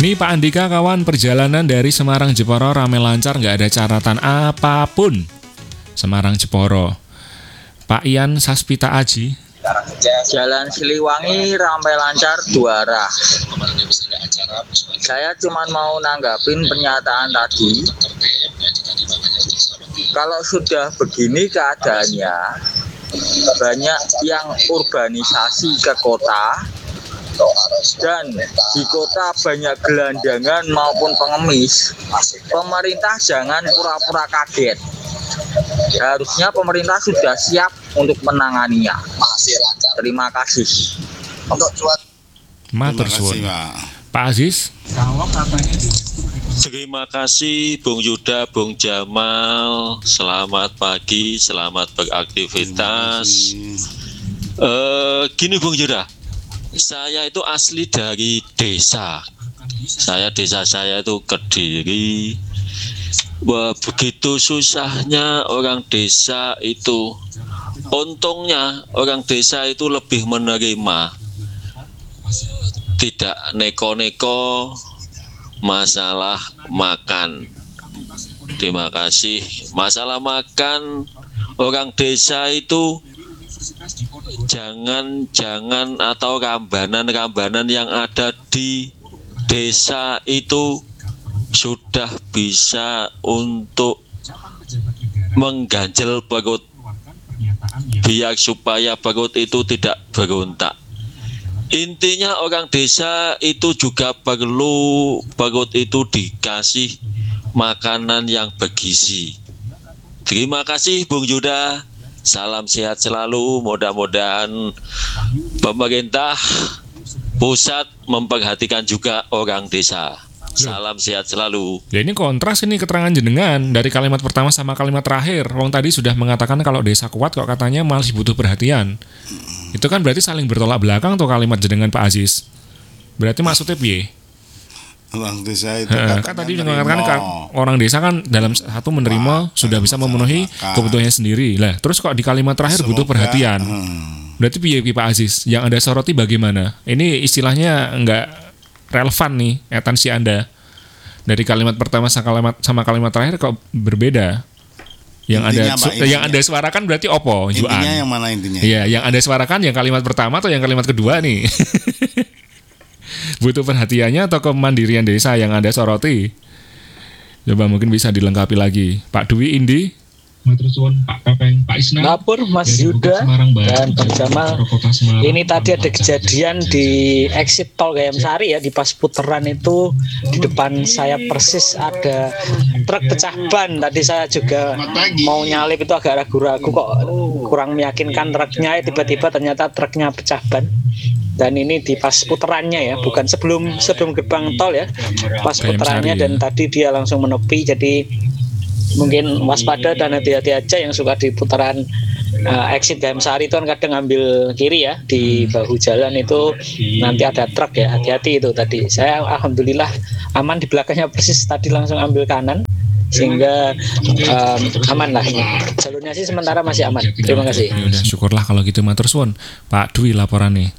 Nih Pak Andika kawan, perjalanan dari Semarang Jeporo rame lancar, nggak ada catatan apapun. Semarang Jeporo. Pak Ian Saspita Aji. Jalan Siliwangi ramai lancar 2 arah. Saya cuma mau nanggapin pernyataan tadi. Kalau sudah begini keadaannya, banyak yang urbanisasi ke kota, dan di kota banyak gelandangan maupun pengemis. Pemerintah jangan pura-pura kaget. Harusnya pemerintah sudah siap untuk menanganinya. Terima kasih. Matur suwun. Pak Aziz. Terima kasih Bung Yuda, Bung Jamal. Selamat pagi, selamat beraktivitas. Gini Bung Yuda, saya itu asli dari desa. Desa saya itu Kediri. Wah, begitu susahnya orang desa itu. Untungnya orang desa itu lebih menerima, tidak neko-neko masalah makan. Terima kasih. Masalah makan orang desa itu jangan atau rambanan yang ada di desa itu sudah bisa untuk mengganjel perut, biar supaya perut itu tidak berontak. Intinya orang desa itu juga perlu perut itu dikasih makanan yang bergizi. Terima kasih Bung Yuda. Salam sehat selalu. Mudah-mudahan pemerintah pusat memperhatikan juga orang desa. Salam sehat selalu. Ya ini kontras ini keterangan jenengan dari kalimat pertama sama kalimat terakhir. Wong tadi sudah mengatakan kalau desa kuat kok katanya masih butuh perhatian. Itu kan berarti saling bertolak belakang tuh kalimat jenengan Pak Aziz. Berarti maksudnya piye? Orang desa itu kan tadi mengatakan orang desa kan dalam satu menerima sudah bisa memenuhi kebutuhannya sendiri. Lah, terus kok di kalimat terakhir butuh perhatian. Berarti piye Pak Aziz? Yang Anda soroti bagaimana? Ini istilahnya enggak relevan nih atensi Anda. Dari kalimat pertama sama kalimat terakhir kok berbeda. Yang Anda suarakan berarti opo? Intinya Juan. yang mana intinya? Iya, yang Anda suarakan yang kalimat pertama atau yang kalimat kedua nih? Butuh perhatiannya atau kemandirian desa yang Anda soroti? Coba mungkin bisa dilengkapi lagi. Pak Dwi Indi. Matur suwun Pak Kapeng, Pak Isna. Lapor Mas Yuda dan Bang Jamal. Ini tadi ada kejadian di exit tol Gayam Sari ya, di pas puteran itu di depan saya persis ada truk pecah ban. Tadi saya juga mau nyalip itu agak ragu-ragu kok kurang meyakinkan truknya, tiba-tiba ternyata truknya pecah ban. Dan ini di pas puterannya ya, bukan sebelum gerbang tol ya, pas puterannya dan tadi dia langsung menepi. Jadi mungkin waspada dan hati-hati aja yang suka di putaran exit Gayam Sari itu kan kadang ngambil kiri ya, di bahu jalan itu nanti ada truk ya, hati-hati itu tadi. Saya alhamdulillah aman di belakangnya persis, tadi langsung ambil kanan sehingga aman lah ini. Jalurnya sih sementara masih aman. Terima kasih. Ya udah, syukurlah kalau gitu matur suwun. Pak Dwi laporannya.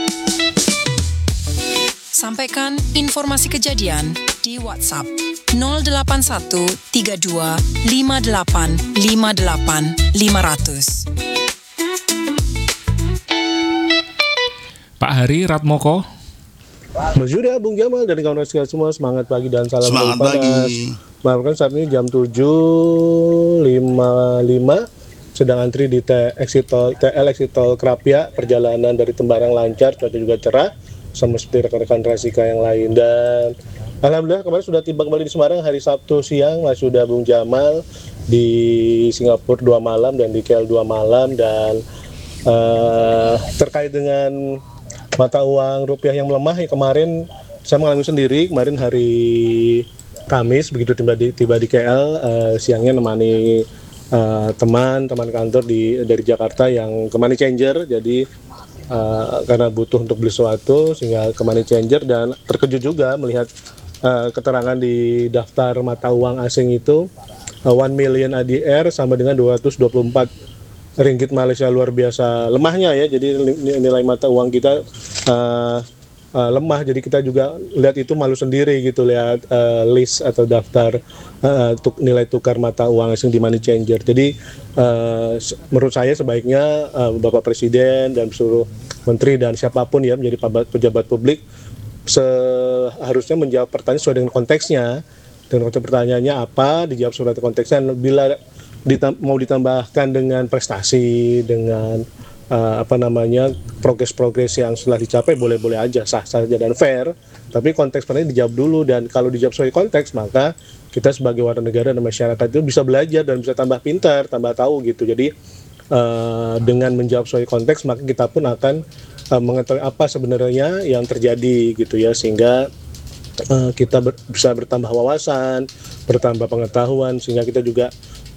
Sampaikan informasi kejadian di WhatsApp 081 32 58 58 500. Pak Hari Ratmoko. Mas Yuda, Bung Jamal dari kawan sekalian semua, semangat pagi dan salam Semangat pagi. Maafkan saat ini jam 7.55 sedang antri di TL exit tol Krapia. Perjalanan dari Tembarang lancar, cuaca juga cerah, sama seperti rekan-rekan Rasika yang lain. Dan alhamdulillah kemarin sudah tiba kembali di Semarang hari Sabtu siang. Mas Yuda, Bung Jamal di Singapura 2 malam dan di KL 2 malam. Dan terkait dengan mata uang rupiah yang melemah ya, kemarin saya mengalami sendiri. Kemarin hari Kamis begitu tiba di KL, siangnya nemani teman kantor dari Jakarta yang ke money changer. Jadi karena butuh untuk beli sesuatu sehingga ke money changer, dan terkejut juga melihat keterangan di daftar mata uang asing itu 1 million ADR sama dengan 224 ringgit Malaysia, luar biasa lemahnya ya. Jadi nilai mata uang kita lemah, jadi kita juga lihat itu malu sendiri gitu, lihat list atau daftar nilai tukar mata uang asing di money changer. Jadi menurut saya sebaiknya Bapak Presiden dan seluruh menteri dan siapapun ya menjadi pejabat publik seharusnya menjawab pertanyaan sesuai dengan konteksnya. Dan konteks pertanyaannya apa, dijawab sesuai dengan konteksnya. Bila mau ditambahkan dengan prestasi, dengan progres-progres yang setelah dicapai, boleh-boleh aja, sah-sah aja dan fair, tapi konteks pertanyaan dijawab dulu, dan kalau dijawab sesuai konteks, maka kita sebagai warga negara dan masyarakat itu bisa belajar dan bisa tambah pintar, tambah tahu gitu. Jadi dengan menjawab sesuai konteks, maka kita pun akan mengetahui apa sebenarnya yang terjadi gitu ya, sehingga kita bisa bertambah wawasan, bertambah pengetahuan, sehingga kita juga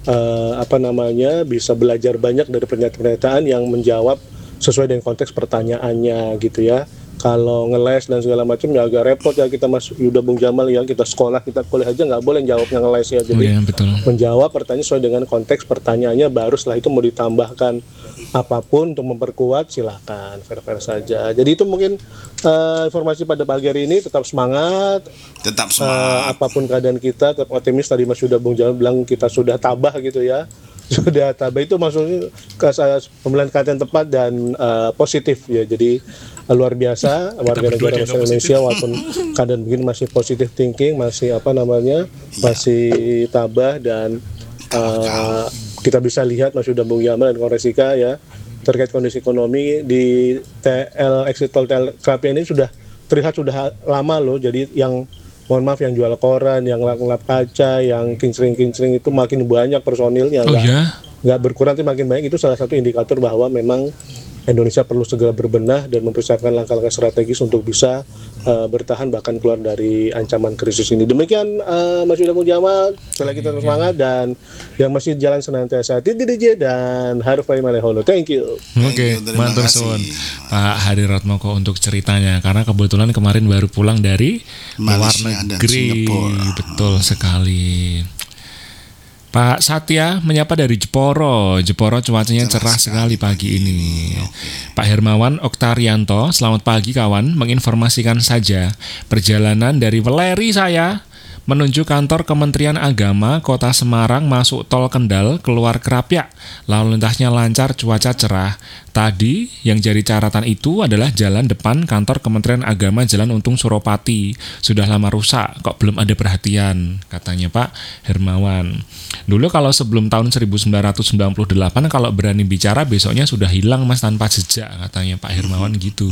bisa belajar banyak dari pernyataan-pernyataan yang menjawab sesuai dengan konteks pertanyaannya gitu ya. Kalau ngeles dan segala macam ya agak repot ya, kita Mas Yuda Bung Jamal ya, kita sekolah, kita kuliah aja nggak boleh jawabnya ngeles ya. Jadi menjawab pertanyaan sesuai dengan konteks pertanyaannya, baru setelah itu mau ditambahkan apapun untuk memperkuat silakan, fair-fair saja. Jadi itu mungkin informasi pada pagi hari ini. Tetap semangat, apapun keadaan kita, tetap optimis. Tadi Mas Yuda Bung Jamal bilang kita sudah tabah gitu ya. Sudah tabah itu maksudnya pemilihan kata yang tepat dan positif ya. Jadi luar biasa warga negara Indonesia walaupun keadaan begini masih positive thinking, masih masih tabah, dan kita bisa lihat Mas Yuda Bung Jamal dan Koresika ya terkait kondisi ekonomi di exit tol Krapiak ini sudah terlihat sudah lama loh. Jadi yang mohon maaf yang jual koran, yang lap kaca, yang kincring itu makin banyak personilnya, nggak berkurang tapi makin banyak. Itu salah satu indikator bahwa memang Indonesia perlu segera berbenah dan mempersiapkan langkah-langkah strategis untuk bisa bertahan bahkan keluar dari ancaman krisis ini. Demikian Mas Yuda Bung Jamal, sekali lagi tetap semangat, dan yang masih jalan senantiasa DJ dan Harvey Maleholo. Thank you. Oke, matur suwun Pak Hadi Ratmoko untuk ceritanya, karena kebetulan kemarin baru pulang dari luar negeri. Betul sekali. Pak Satya menyapa dari Jeporo. Jeporo cuacanya cerah sekali pagi ini. Pak Hermawan Oktarianto, selamat pagi kawan. Menginformasikan saja, perjalanan dari Weleri saya menuju kantor Kementerian Agama Kota Semarang masuk tol Kendal keluar Krapiak. Lalu lintasnya lancar, cuaca cerah. Tadi yang jadi catatan itu adalah jalan depan kantor Kementerian Agama Jalan Untung Suropati. Sudah lama rusak, kok belum ada perhatian, katanya Pak Hermawan. Dulu kalau sebelum tahun 1998 kalau berani bicara besoknya sudah hilang Mas tanpa jejak, katanya Pak Hermawan gitu.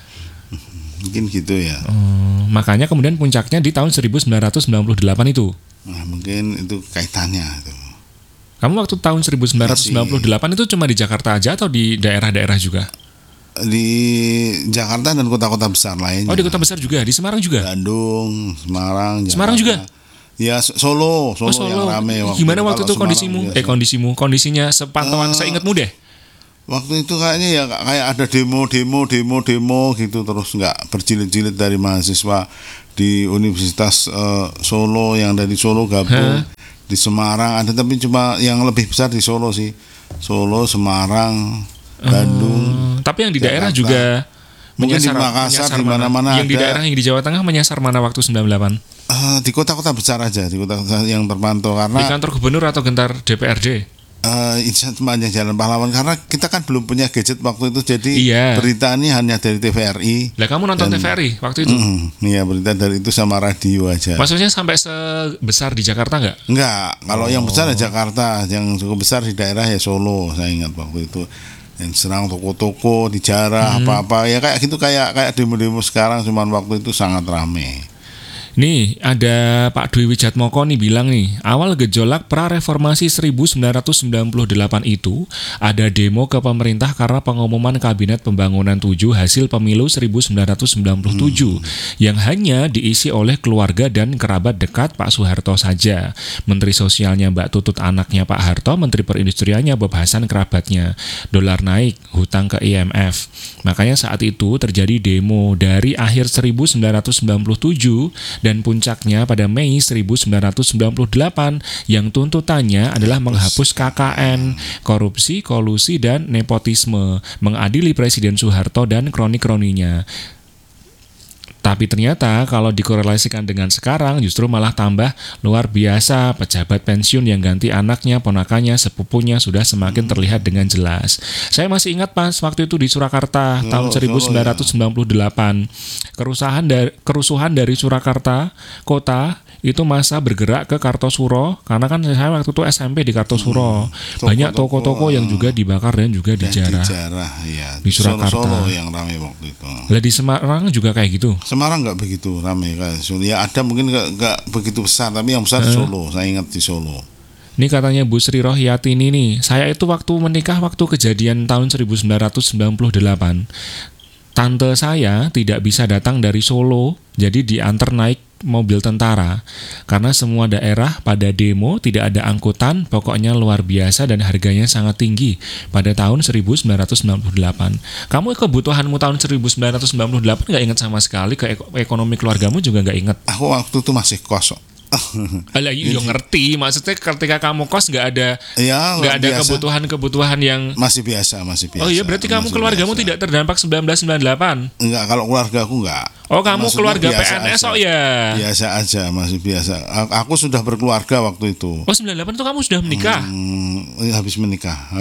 Mungkin gitu ya. Makanya kemudian puncaknya di tahun 1998 itu. Nah, mungkin itu kaitannya tuh. Kamu waktu tahun 1998 itu cuma di Jakarta aja atau di daerah-daerah juga? Di Jakarta dan kota-kota besar lainnya. Oh, di kota besar juga, di Semarang juga? Bandung, Semarang, Jakarta. Semarang juga? Ya, Solo yang ramai waktu. Gimana waktu itu kondisimu? Kondisinya sepantauan seingatmu deh. Waktu itu kayaknya ya kayak ada demo gitu, terus nggak berjilid-jilid dari mahasiswa di Universitas Solo, yang dari Solo gabung di Semarang ada, tapi cuma yang lebih besar di Solo sih, Solo, Semarang, Bandung. Tapi yang di daerah juga menyasar, di Makassar, di mana-mana. Yang di daerah yang di Jawa Tengah menyasar mana waktu 98? Di kota-kota besar aja, di kota-kota yang terpantau, karena di kantor gubernur atau kantor DPRD? Sepanjang Jalan Pahlawan, karena kita kan belum punya gadget waktu itu, jadi berita ini hanya dari TVRI. Lah kamu nonton TVRI waktu itu? Iya, berita dari itu sama radio aja. Maksudnya sampai sebesar di Jakarta nggak? Nggak, kalau yang besar ya Jakarta, yang cukup besar di daerah ya Solo, saya ingat waktu itu. Yang serang toko-toko, dijarah apa-apa ya kayak gitu, kayak demo-demo sekarang, cuman waktu itu sangat ramai. Nih, ada Pak Dwi Wijatmoko nih bilang nih, awal gejolak pra-reformasi 1998 itu ada demo ke pemerintah karena pengumuman Kabinet Pembangunan 7 hasil pemilu 1997 yang hanya diisi oleh keluarga dan kerabat dekat Pak Soeharto saja. Menteri Sosialnya Mbak Tutut anaknya Pak Harto, Menteri Perindustriannya Bob Hasan kerabatnya. Dolar naik, hutang ke IMF. Makanya saat itu terjadi demo dari akhir 1997 dan puncaknya pada Mei 1998 yang tuntutannya adalah menghapus KKN, korupsi, kolusi, dan nepotisme, mengadili Presiden Soeharto dan kroni-kroninya. Tapi ternyata kalau dikorelasikan dengan sekarang justru malah tambah luar biasa. Pejabat pensiun yang ganti anaknya, ponakannya, sepupunya sudah semakin terlihat dengan jelas. Saya masih ingat pas waktu itu di Surakarta tahun 1998. Kerusuhan dari Surakarta kota itu masa bergerak ke Kartosuro, karena kan saya waktu itu SMP di Kartosuro. Banyak toko-toko yang juga dibakar dan juga dijarah. Ya. Di Surakarta. Solo yang ramai waktu itu. Lah di Semarang juga kayak gitu. Semarang nggak begitu ramai kan. Ya ada mungkin nggak begitu besar, tapi yang besar di Solo. Saya ingat di Solo. Ini katanya Bu Sri Rohyati ini nih, saya itu waktu menikah waktu kejadian tahun 1998. Tante saya tidak bisa datang dari Solo, jadi diantar naik mobil tentara. Karena semua daerah pada demo, tidak ada angkutan, pokoknya luar biasa dan harganya sangat tinggi pada tahun 1998. Kamu kebutuhanmu tahun 1998 nggak ingat sama sekali, ke ekonomi keluargamu juga nggak ingat? Aku waktu itu masih kosong. Alah, yo ngerti. Maksudnya ketika kamu kos nggak ada kebutuhan yang masih biasa. Oh iya, berarti kamu keluargamu biasa. Tidak terdampak 1998? Enggak, kalau keluarga aku enggak. Oh, kamu maksudnya keluarga PNS aja. Ya? Biasa aja, masih biasa. Aku sudah berkeluarga waktu itu. Oh, 98 itu kamu sudah menikah? Habis menikah.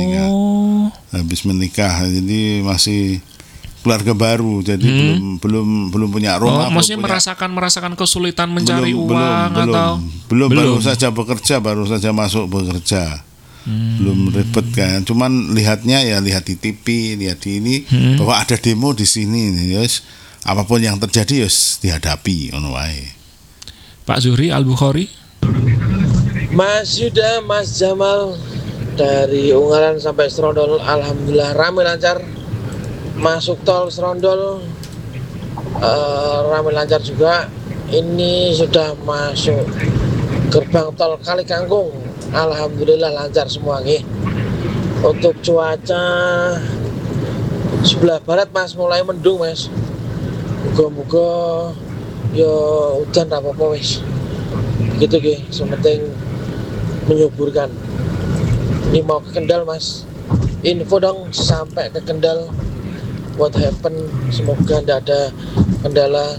Habis menikah. Jadi masih keluarga baru, jadi belum punya rumah. Maksudnya merasakan kesulitan mencari uang atau belum baru saja masuk bekerja. Belum ribet kan. Cuman lihat di TV, lihat di ini bahwa ada demo di sini, yes. Apapun yang terjadi yes dihadapi ono wae. Pak Zuhri Al-Bukhari. Mas Yuda, Mas Jamal dari Ungaran sampai Serondol, alhamdulillah ramai lancar. Masuk tol Serondol ramai lancar juga. Ini sudah masuk gerbang tol Kali Kangkung, alhamdulillah lancar semua nih. Untuk cuaca sebelah barat mas mulai mendung mas. Moga-moga ya hujan apa-apa wis. Gitu nggih, sementing menyuburkan. Ini mau ke Kendal mas. Info dong sampai ke Kendal. What happen, semoga tidak ada kendala.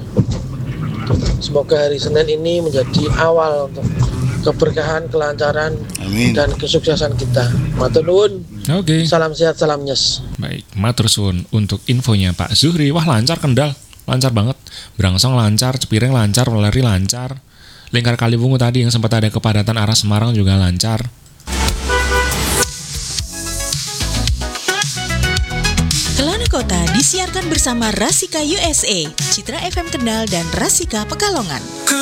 Semoga hari Senin ini menjadi awal untuk keberkahan, kelancaran, dan kesuksesan kita. Matur nuwun. Oke. Salam sehat, salam nyes. Baik, matur suwun untuk infonya Pak Zuhri. Wah, lancar Kendal, lancar banget. Brangsong lancar, Cepireng lancar, Weleri lancar. Lingkar Kaliwungu tadi yang sempat ada kepadatan arah Semarang juga lancar. Kota disiarkan bersama Rasika USA, Citra FM Kendal dan Rasika Pekalongan.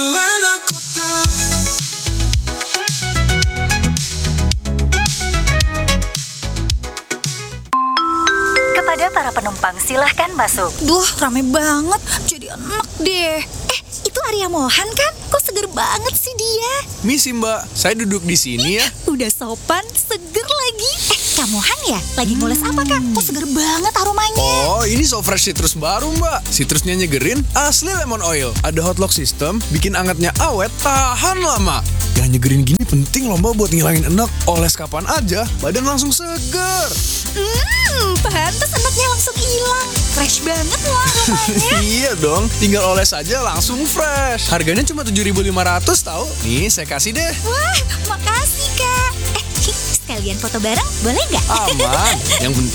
Kepada para penumpang silahkan masuk. Duh, rame banget, jadi enak deh. Itu Arya Mohan kan? Kok seger banget sih dia? Misi mbak, saya duduk di sini ya. Udah sopan, seger lagi. Kak Mohan ya? Lagi ngules apa Kak? Kok seger banget aromanya? Oh, ini so fresh citrus baru mbak. Citrusnya nyegerin, asli lemon oil. Ada hot lock system, bikin angetnya awet, tahan lama. Yang nyegerin gini penting loh mbak buat ngilangin enek. Oles kapan aja, badan langsung seger. Pantes enaknya langsung hilang. Fresh banget loh aromanya. Iya dong, tinggal oles aja langsung fresh. Harganya cuma 7.500 tahu. Nih, saya kasih deh. Wah, makasih Kak. Sekalian foto bareng, boleh nggak? Aman, yang penting